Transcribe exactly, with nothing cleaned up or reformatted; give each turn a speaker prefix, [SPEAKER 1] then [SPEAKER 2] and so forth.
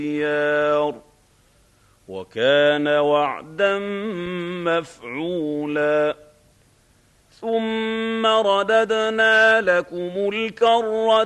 [SPEAKER 1] الديار وكان وعدا مفعولا ثم رددنا لكم الكرة